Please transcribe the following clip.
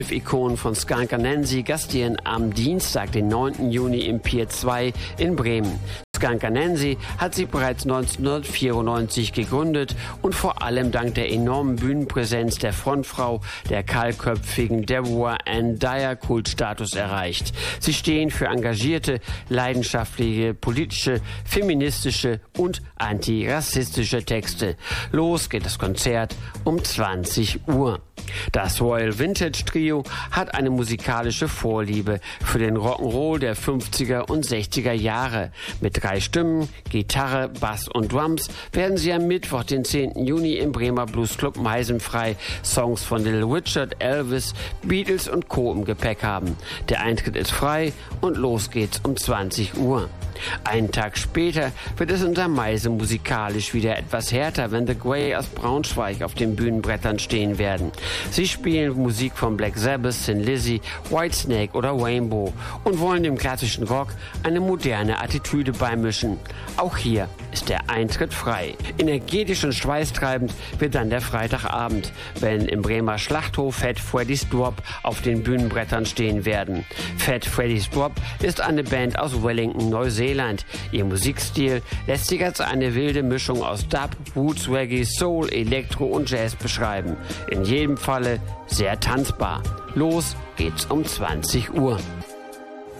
Ikonen von Skunk Anansie gastieren am Dienstag, den 9. Juni im Pier 2 in Bremen. Skunk Anansie hat sie bereits 1994 gegründet und vor allem dank der enormen Bühnenpräsenz der Frontfrau der kahlköpfigen Deborah Ann Dyer Kultstatus erreicht. Sie stehen für engagierte, leidenschaftliche, politische, feministische und antirassistische Texte. Los geht das Konzert um 20 Uhr. Das Royal Vintage Trio hat eine musikalische Vorliebe für den Rock'n'Roll der 50er und 60er Jahre. Mit 3 Stimmen, Gitarre, Bass und Drums werden sie am Mittwoch, den 10. Juni im Bremer Bluesclub Meisenfrei Songs von Little Richard, Elvis, Beatles und Co. im Gepäck haben. Der Eintritt ist frei und los geht's um 20 Uhr. Einen Tag später wird es unter Meise musikalisch wieder etwas härter, wenn The Grey aus Braunschweig auf den Bühnenbrettern stehen werden. Sie spielen Musik von Black Sabbath, Thin Lizzy, Whitesnake oder Rainbow und wollen dem klassischen Rock eine moderne Attitüde beimischen. Auch hier ist der Eintritt frei. Energetisch und schweißtreibend wird dann der Freitagabend, wenn im Bremer Schlachthof Fat Freddy's Drop auf den Bühnenbrettern stehen werden. Fat Freddy's Drop ist eine Band aus Wellington, Neuseeland. Ihr Musikstil lässt sich als eine wilde Mischung aus Dub, Roots, Reggae, Soul, Elektro und Jazz beschreiben. In jedem Falle sehr tanzbar. Los geht's um 20 Uhr.